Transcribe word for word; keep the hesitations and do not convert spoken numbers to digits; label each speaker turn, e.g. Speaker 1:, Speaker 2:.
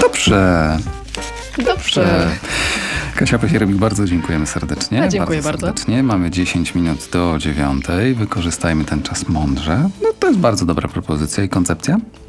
Speaker 1: Dobrze.
Speaker 2: Dobrze.
Speaker 1: Kasia Pasierewicz, bardzo dziękujemy serdecznie.
Speaker 2: A, dziękuję
Speaker 1: bardzo.
Speaker 2: bardzo.
Speaker 1: Serdecznie. Mamy dziesięć minut do dziewiątej. Wykorzystajmy ten czas mądrze. No to jest bardzo dobra propozycja i koncepcja.